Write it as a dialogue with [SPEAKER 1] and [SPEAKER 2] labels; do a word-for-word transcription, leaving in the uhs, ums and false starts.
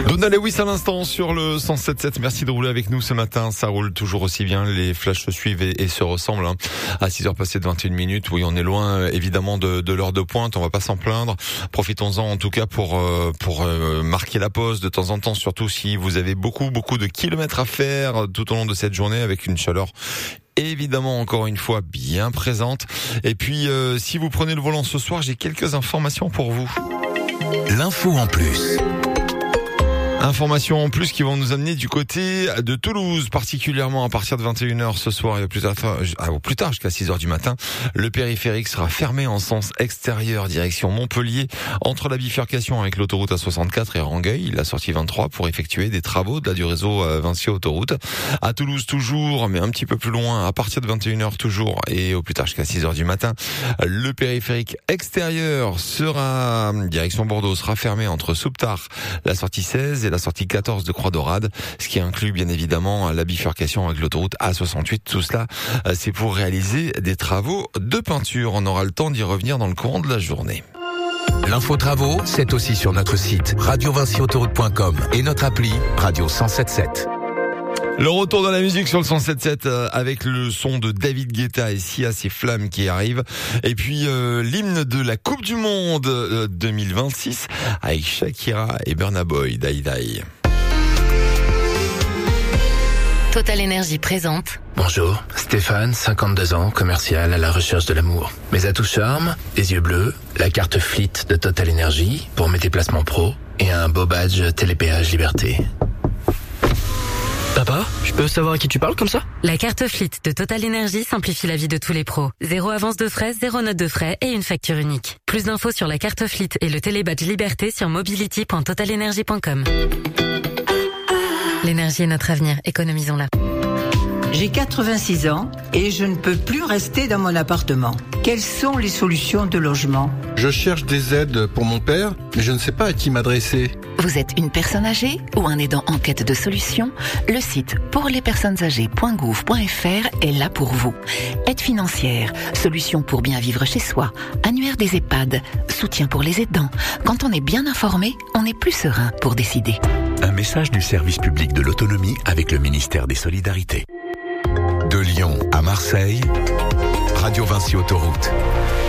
[SPEAKER 1] Donna Lewis à l'instant sur le cent sept virgule sept. Merci de rouler avec nous ce matin. Ça roule toujours aussi bien. Les flashs se suivent et, et se ressemblent. Hein. À six heures passées de vingt et une minutes. Oui, on est loin évidemment de, de l'heure de pointe. On va pas s'en plaindre. Profitons-en en tout cas pour euh, pour euh, marquer la pause de temps en temps. Surtout si vous avez beaucoup beaucoup de kilomètres à faire tout au long de cette journée avec une chaleur évidemment encore une fois bien présente. Et puis euh, si vous prenez le volant ce soir, j'ai quelques informations pour vous.
[SPEAKER 2] L'info en plus.
[SPEAKER 1] Informations en plus qui vont nous amener du côté de Toulouse, particulièrement à partir de vingt et une heures ce soir et au plus tard, au plus tard jusqu'à six heures du matin. Le périphérique sera fermé en sens extérieur, direction Montpellier, entre la bifurcation avec l'autoroute A soixante-quatre et Rangueil, la sortie vingt-trois, pour effectuer des travaux de la du réseau Vinci Autoroute. À Toulouse toujours, mais un petit peu plus loin, à partir de vingt et une heures toujours et au plus tard jusqu'à six heures du matin. Le périphérique extérieur sera, direction Bordeaux, sera fermé entre Souptard, la sortie seize et la sortie quatorze de Croix-Dorade, ce qui inclut bien évidemment la bifurcation avec l'autoroute A soixante-huit. Tout cela, c'est pour réaliser des travaux de peinture. On aura le temps d'y revenir dans le courant de la journée.
[SPEAKER 2] L'info travaux, c'est aussi sur notre site radio vinci autoroute point com et notre appli Radio cent sept virgule sept.
[SPEAKER 1] Le retour de la musique sur le cent sept virgule sept avec le son de David Guetta et Sia, ces flammes qui arrivent. Et puis euh, l'hymne de la Coupe du Monde euh, deux mille vingt-six avec Shakira et Burna Boy, Die Die.
[SPEAKER 3] Total Énergie présente.
[SPEAKER 4] Bonjour, Stéphane, cinquante-deux ans, commercial à la recherche de l'amour. Mes atouts charme, des yeux bleus, la carte Fleet de Total Énergie pour mes déplacements pro et un beau badge Télépéage Liberté.
[SPEAKER 5] Papa, je peux savoir à qui tu parles comme ça?
[SPEAKER 3] La carte Fleet de Total Énergie simplifie la vie de tous les pros. Zéro avance de frais, zéro note de frais et une facture unique. Plus d'infos sur la carte Fleet et le télébadge Liberté sur mobility point total energy point com. L'énergie est notre avenir, économisons-la.
[SPEAKER 6] J'ai quatre-vingt-six ans et je ne peux plus rester dans mon appartement. Quelles sont les solutions de logement?
[SPEAKER 7] Je cherche des aides pour mon père, mais je ne sais pas à qui m'adresser.
[SPEAKER 8] Vous êtes une personne âgée ou un aidant en quête de solutions? Le site pour les personnes âgées point gouv point f r est là pour vous. Aide financière, solutions pour bien vivre chez soi, annuaire des EHPAD, soutien pour les aidants. Quand on est bien informé, on est plus serein pour décider.
[SPEAKER 2] Un message du service public de l'autonomie avec le ministère des Solidarités. De Lyon à Marseille, Radio Vinci Autoroute.